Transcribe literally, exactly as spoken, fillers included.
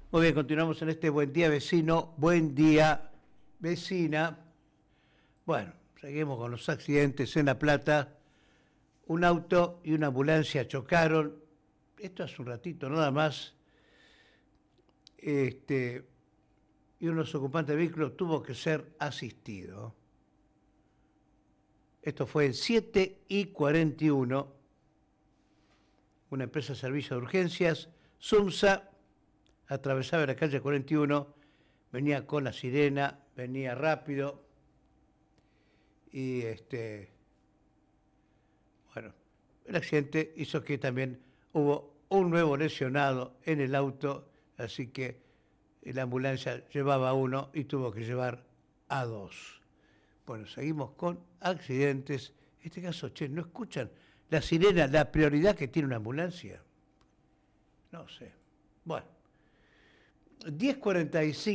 Muy bien, continuamos en este Buen Día Vecino, Buen Día Vecina. Bueno, seguimos con los accidentes en La Plata. Un auto y una ambulancia chocaron. Esto hace un ratito nada más. Este, y uno de los ocupantes del vehículo tuvo que ser asistido. Esto fue en siete y cuarenta y uno. Una empresa de servicio de urgencias, SUMSA, atravesaba la calle cuarenta y uno, venía con la sirena, venía rápido y este, bueno, el accidente hizo que también hubo un nuevo lesionado en el auto, así que la ambulancia llevaba a uno y tuvo que llevar a dos. Bueno, seguimos con accidentes. En este caso, che, ¿no escuchan la sirena, la prioridad que tiene una ambulancia? No sé. Bueno, diez cuarenta y cinco.